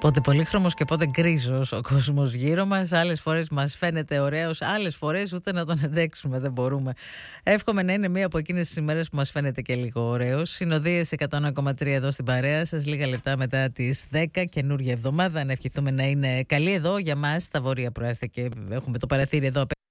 Πότε πολύχρωμος και πότε γκρίζος ο κόσμος γύρω μας. Άλλες φορές μας φαίνεται ωραίος, άλλες φορές ούτε να τον αντέξουμε δεν μπορούμε. Εύχομαι να είναι μία από εκείνες τις ημέρες που μας φαίνεται και λίγο ωραίος. Συνοδείες 101,3 εδώ στην παρέα σας, λίγα λεπτά μετά τις 10, καινούργια εβδομάδα. Να ευχηθούμε να είναι καλή εδώ για μας, στα βόρεια προάστια, και έχουμε το παραθύρι εδώ